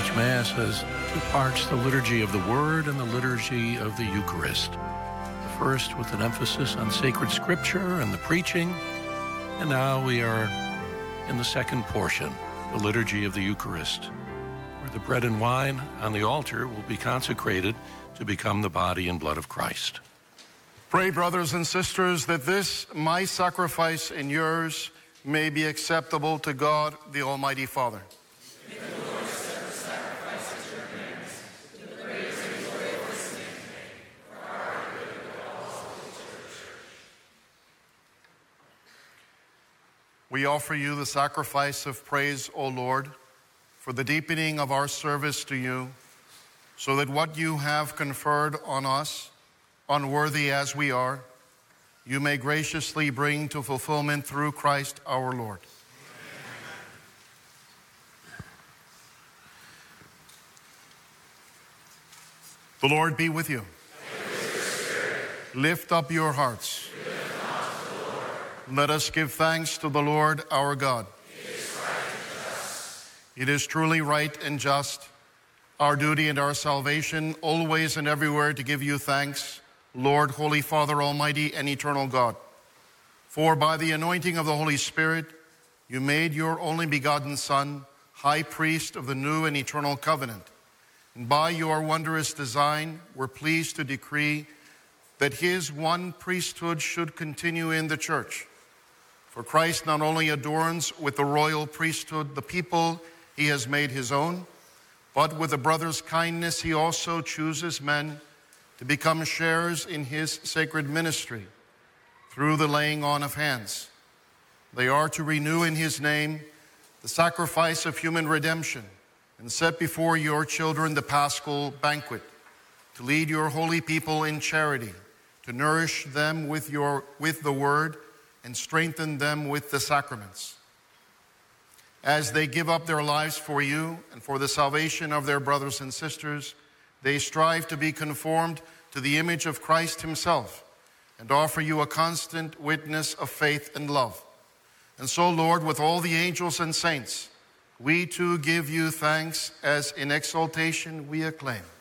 Each Mass has two parts, the liturgy of the Word and the liturgy of the Eucharist. The first with an emphasis on sacred scripture and the preaching, and now we are in the second portion, the liturgy of the Eucharist, where the bread and wine on the altar will be consecrated to become the body and blood of Christ. Pray, brothers and sisters, that this, my sacrifice and yours, may be acceptable to God, the Almighty Father. May the Lord accept the sacrifice at your hands, to the praise and glory of his name, for our good and the all of the Church. We offer you the sacrifice of praise, O Lord, for the deepening of our service to you, so that what you have conferred on us, unworthy as we are, you may graciously bring to fulfillment through Christ our Lord. The Lord be with you. And with your spirit. Lift up your hearts. Let us give thanks to the Lord our God. It is right and just. It is truly right and just, our duty and our salvation, always and everywhere to give you thanks, Lord, Holy Father, Almighty and eternal God. For by the anointing of the Holy Spirit, you made your only begotten Son, high priest of the new and eternal covenant. And by your wondrous design, were pleased to decree that his one priesthood should continue in the Church. For Christ not only adorns with the royal priesthood the people he has made his own, but with a brother's kindness he also chooses men to become sharers in his sacred ministry through the laying on of hands. They are to renew in his name the sacrifice of human redemption and set before your children the Paschal banquet, to lead your holy people in charity, to nourish them with the word and strengthen them with the sacraments. As they give up their lives for you and for the salvation of their brothers and sisters, they strive to be conformed to the image of Christ himself and offer you a constant witness of faith and love. And so, Lord, with all the angels and saints, we too give you thanks as in exaltation we acclaim.